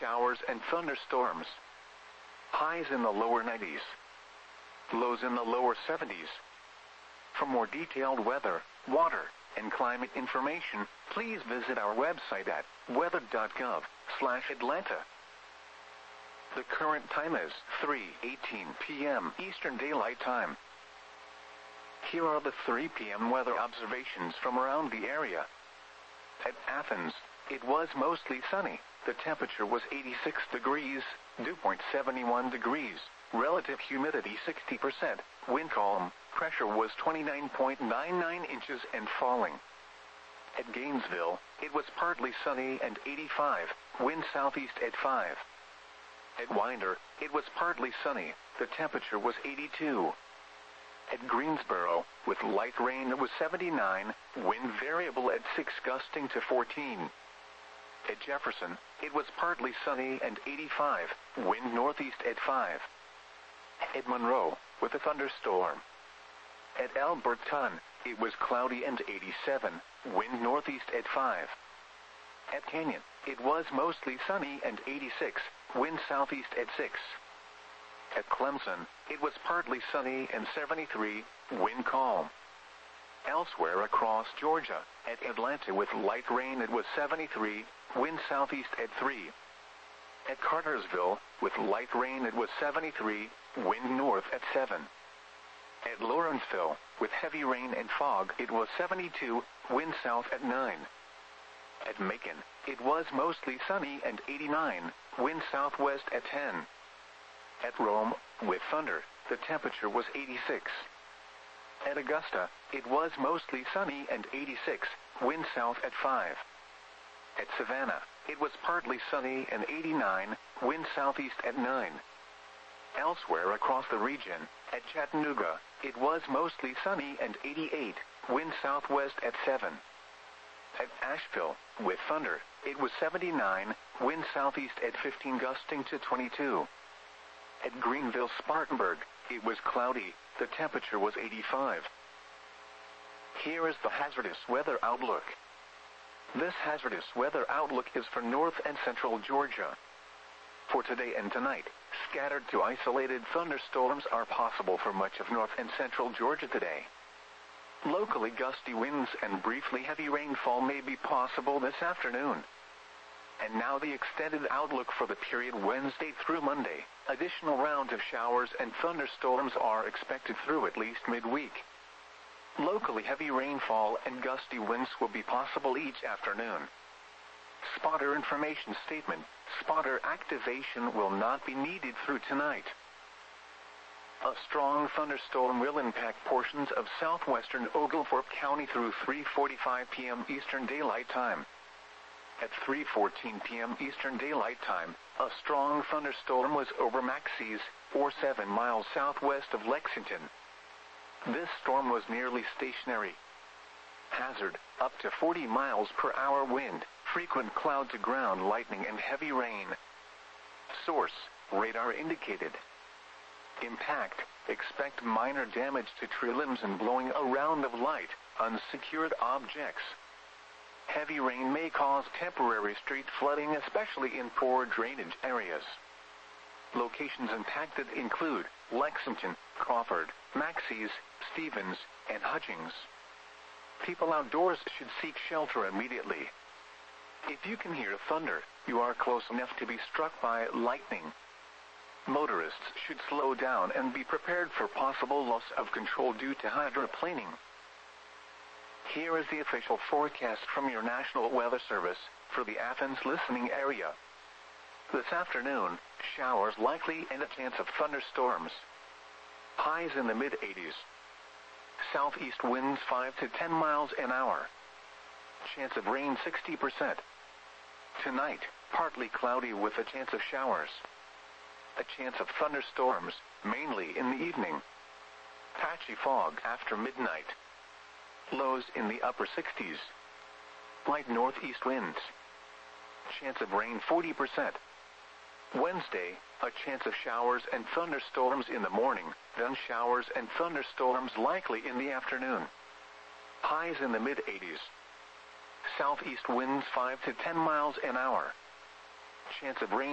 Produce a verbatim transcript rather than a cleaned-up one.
showers and thunderstorms. Highs in the lower nineties. Lows in the lower seventies. For more detailed weather, water, and climate information, please visit our website at weather dot gov slash Atlanta. The current time is three eighteen p m Eastern Daylight Time. Here are the three p m weather observations from around the area. At Athens, it was mostly sunny. The temperature was eighty-six degrees, dew point seventy-one degrees, relative humidity sixty percent, wind calm, pressure was twenty-nine point nine nine inches and falling. At Gainesville, it was partly sunny and eighty-five, wind southeast at five. At Winder, it was partly sunny, the temperature was eighty-two. At Greensboro, with light rain it was seventy-nine, wind variable at six gusting to fourteen. At Jefferson, it was partly sunny and eighty-five, wind northeast at five. At Monroe, with a thunderstorm. At Alberton, it was cloudy and eighty-seven, wind northeast at five. At Canyon, it was mostly sunny and eighty-six, wind southeast at six. At Clemson, it was partly sunny and seventy-three, wind calm. Elsewhere across Georgia, at Atlanta with light rain it was seventy-three, wind southeast at three. At Cartersville, with light rain it was seventy-three, wind north at seven. At Lawrenceville, with heavy rain and fog it was seventy-two, wind south at nine. At Macon, it was mostly sunny and eighty-nine, wind southwest at ten. At Rome, with thunder, the temperature was eighty-six. At Augusta, it was mostly sunny and eighty-six, wind south at five. At Savannah, it was partly sunny and eighty-nine, wind southeast at nine. Elsewhere across the region, at Chattanooga, it was mostly sunny and eighty-eight, wind southwest at seven. At Asheville, with thunder, it was seventy-nine, wind southeast at fifteen gusting to twenty-two. At Greenville-Spartanburg, it was cloudy, the temperature was eighty-five. Here is the hazardous weather outlook. This hazardous weather outlook is for north and central Georgia. For today and tonight, scattered to isolated thunderstorms are possible for much of north and central Georgia today. Locally gusty winds and briefly heavy rainfall may be possible this afternoon. And now the extended outlook for the period Wednesday through Monday. Additional rounds of showers and thunderstorms are expected through at least midweek. Locally heavy rainfall and gusty winds will be possible each afternoon. Spotter information statement. Spotter activation will not be needed through tonight. A strong thunderstorm will impact portions of southwestern Oglethorpe County through three forty-five p m Eastern Daylight Time. At three fourteen p m Eastern Daylight Time, a strong thunderstorm was over Maxey's, or seven miles southwest of Lexington. This storm was nearly stationary. Hazard, up to forty miles per hour wind, frequent cloud-to-ground lightning and heavy rain. Source, radar indicated. Impact, expect minor damage to tree limbs and blowing around of light, unsecured objects. Heavy rain may cause temporary street flooding, especially in poor drainage areas. Locations impacted include Lexington, Crawford, Maxey's, Stevens, and Hutchings. People outdoors should seek shelter immediately. If you can hear thunder, you are close enough to be struck by lightning. Motorists should slow down and be prepared for possible loss of control due to hydroplaning. Here is the official forecast from your National Weather Service for the Athens listening area. This afternoon, showers likely and a chance of thunderstorms. Highs in the mid eighties. Southeast winds five to ten miles an hour. Chance of rain sixty percent. Tonight, partly cloudy with a chance of showers. A chance of thunderstorms, mainly in the evening. Patchy fog after midnight. Lows in the upper sixties. Light northeast winds. Chance of rain forty percent. Wednesday, a chance of showers and thunderstorms in the morning, then showers and thunderstorms likely in the afternoon. Highs in the mid eighties. Southeast winds five to ten miles an hour. Chance of rain